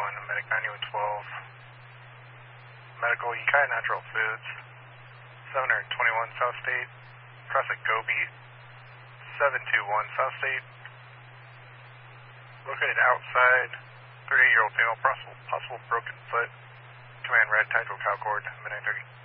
medic 9112. Medical Ukiah Natural Foods, 721 South State, cross at Gobi, 721 South State. Located outside, 38-year-old female, possible broken foot. Command red, tactical cow cord, midnight 30.